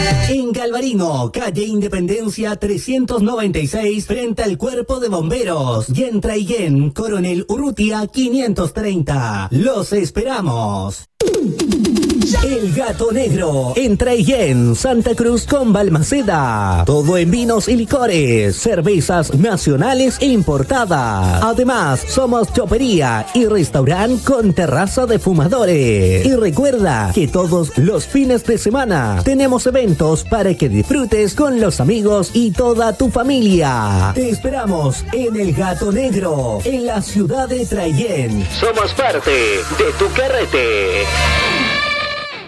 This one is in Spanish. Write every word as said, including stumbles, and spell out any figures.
En Galvarino, calle Independencia trescientos noventa y seis, frente al Cuerpo de Bomberos. Y en Traiguén, Coronel Urrutia quinientos treinta. Los esperamos. El Gato Negro, en Traiguén, Santa Cruz con Balmaceda. Todo en vinos y licores, cervezas nacionales e importadas. Además, somos chopería y restaurante con terraza de fumadores. Y recuerda que todos los fines de semana tenemos eventos para que disfrutes con los amigos y toda tu familia. Te esperamos en El Gato Negro, en la ciudad de Traiguén. Somos parte de tu carrete.